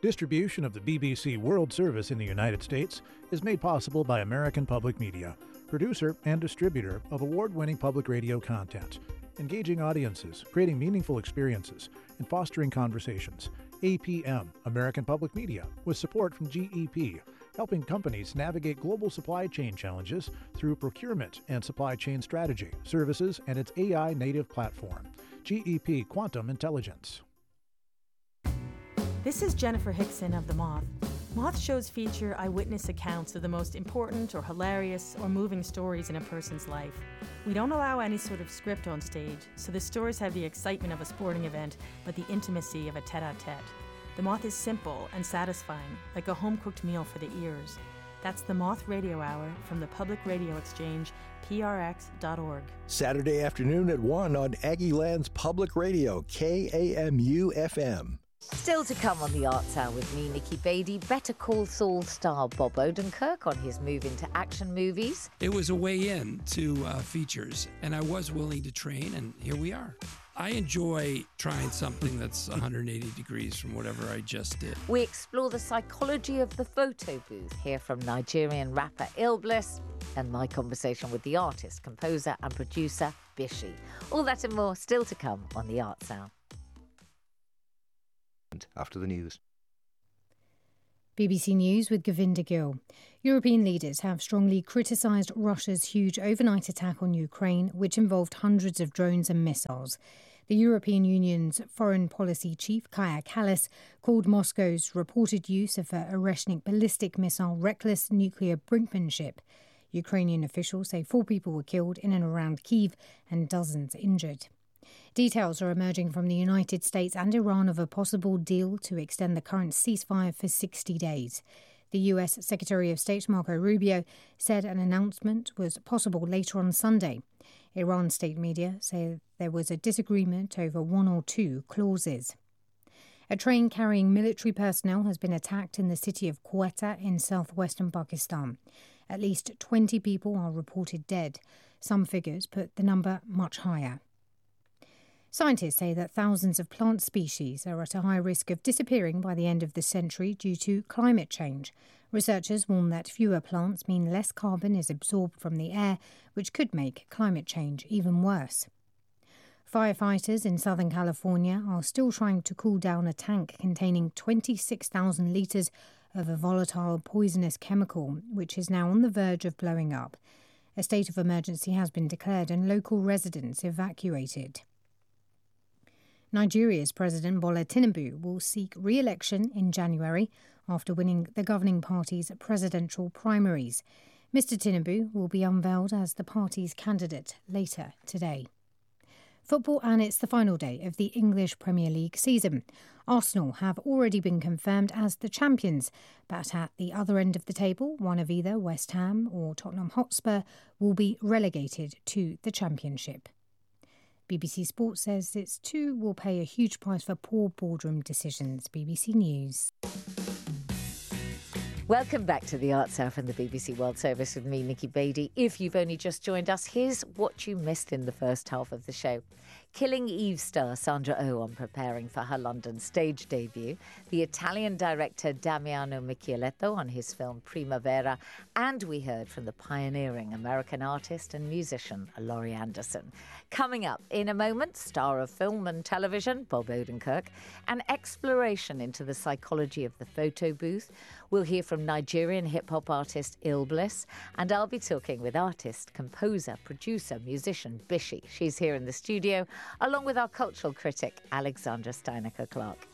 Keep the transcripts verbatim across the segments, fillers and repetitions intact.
Distribution of the B B C World Service in the United States is made possible by American Public Media, producer and distributor of award-winning public radio content, engaging audiences, creating meaningful experiences, and fostering conversations. A P M, American Public Media, with support from G E P, helping companies navigate global supply chain challenges through procurement and supply chain strategy, services, and its A I-native platform. G E P Quantum Intelligence. This is Jennifer Hickson of The Moth. Moth shows feature eyewitness accounts of the most important or hilarious or moving stories in a person's life. We don't allow any sort of script on stage, so the stories have the excitement of a sporting event, but the intimacy of a tete-a-tete. The Moth is simple and satisfying, like a home-cooked meal for the ears. That's the Moth Radio Hour from the Public Radio Exchange, P R X dot org. Saturday afternoon at one on Aggie Land's Public Radio, K A M U F M. Still to come on the Arts Hour with me, Nikki Beatty. Better Call Saul star Bob Odenkirk on his move into action movies. It was a way in to uh, features, and I was willing to train, and here we are. I enjoy trying something that's one hundred eighty degrees from whatever I just did. We explore the psychology of the photo booth, hear from Nigerian rapper Illbliss, and my conversation with the artist, composer and producer Bishi. All that and more still to come on the Arts Hour. After the news. B B C News with Govinda Gill. European leaders have strongly criticised Russia's huge overnight attack on Ukraine, which involved hundreds of drones and missiles. The European Union's foreign policy chief, Kaja Kallas, called Moscow's reported use of a Oreshnik ballistic missile reckless nuclear brinkmanship. Ukrainian officials say four people were killed in and around Kyiv and dozens injured. Details are emerging from the United States and Iran of a possible deal to extend the current ceasefire for sixty days. The U S Secretary of State Marco Rubio said an announcement was possible later on Sunday. Iran state media say there was a disagreement over one or two clauses. A train carrying military personnel has been attacked in the city of Quetta in southwestern Pakistan. At least twenty people are reported dead. Some figures put the number much higher. Scientists say that thousands of plant species are at a high risk of disappearing by the end of the century due to climate change. Researchers warn that fewer plants mean less carbon is absorbed from the air, which could make climate change even worse. Firefighters in Southern California are still trying to cool down a tank containing twenty-six thousand litres of a volatile poisonous chemical, which is now on the verge of blowing up. A state of emergency has been declared and local residents evacuated. Nigeria's President Bola Tinubu will seek re-election in January after winning the governing party's presidential primaries. Mister Tinubu will be unveiled as the party's candidate later today. Football, and it's the final day of the English Premier League season. Arsenal have already been confirmed as the champions, but at the other end of the table, one of either West Ham or Tottenham Hotspur will be relegated to the Championship. B B C Sport says its two will pay a huge price for poor boardroom decisions. B B C News. Welcome back to the Arts Hour from the B B C World Service with me, Nikki Beatty. If you've only just joined us, here's what you missed in the first half of the show. Killing Eve star Sandra Oh on preparing for her London stage debut, the Italian director Damiano Michieletto on his film Primavera, and we heard from the pioneering American artist and musician Laurie Anderson. Coming up in a moment, star of film and television Bob Odenkirk, an exploration into the psychology of the photo booth. We'll hear from Nigerian hip-hop artist Illbliss, and I'll be talking with artist, composer, producer, musician Bishi. She's here in the studio, along with our cultural critic, Alexandra Steinecker-Clark.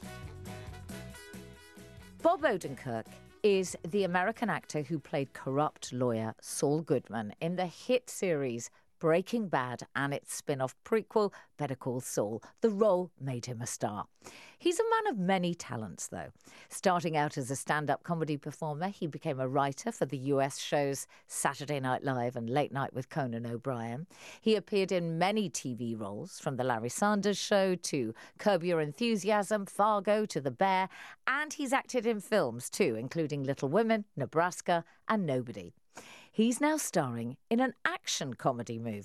Bob Odenkirk is the American actor who played corrupt lawyer Saul Goodman in the hit series Breaking Bad and its spin-off prequel, Better Call Saul. The role made him a star. He's a man of many talents, though. Starting out as a stand-up comedy performer, he became a writer for the U S shows Saturday Night Live and Late Night with Conan O'Brien. He appeared in many T V roles, from The Larry Sanders Show to Curb Your Enthusiasm, Fargo to The Bear, and he's acted in films too, including Little Women, Nebraska and Nobody. He's now starring in an action comedy movie,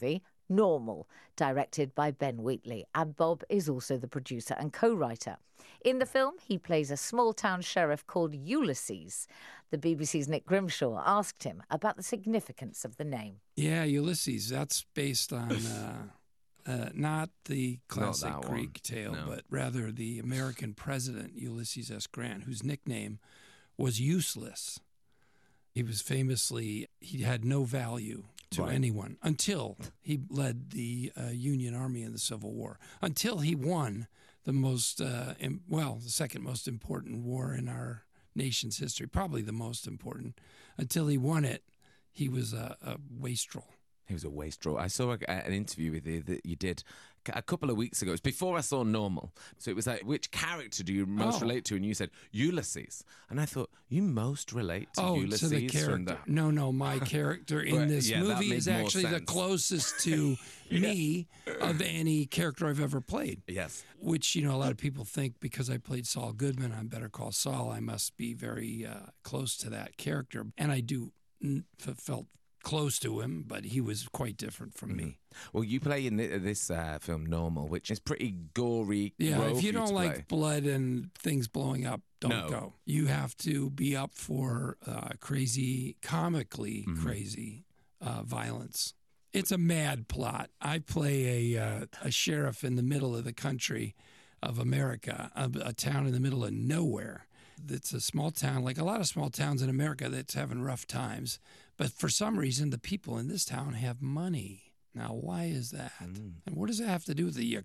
Normal, directed by Ben Wheatley, and Bob is also the producer and co-writer. In the film, he plays a small-town sheriff called Ulysses. The B B C's Nick Grimshaw asked him about the significance of the name. Yeah, Ulysses, that's based on uh, uh, not the classic Not that Greek one. tale, No. but rather the American president, Ulysses S. Grant, whose nickname was Useless. He was famously, he had no value to Right. anyone until he led the uh, Union Army in the Civil War, until he won the most, uh, im- well, the second most important war in our nation's history, probably the most important. Until he won it, he was a, a wastrel. He was a wastrel. I saw a, an interview with you that you did a couple of weeks ago. It was before I saw Normal. So it was like, which character do you most Oh. relate to? And you said Ulysses. And I thought, you most relate to Oh, Ulysses to the from character. the... No, no, my character in Well, this yeah, that movie made is more actually the sense. closest to me of any character I've ever played. Yes. Which, you know, a lot of people think because I played Saul Goodman on Better Call Saul, I must be very uh, close to that character. And I do mm, f- felt close to him, but he was quite different from me. Well, you play in thi- this uh, film Normal, which is pretty gory. Yeah, role if for you don't to like play. blood and things blowing up, don't No. go. You have to be up for uh, crazy, comically Mm-hmm. crazy uh, violence. It's a mad plot. I play a uh, a sheriff in the middle of the country of America, a, a town in the middle of nowhere. It's a small town, like a lot of small towns in America, that's having rough times. But for some reason, the people in this town have money. Now, why is that? Mm. And what does it have to do with the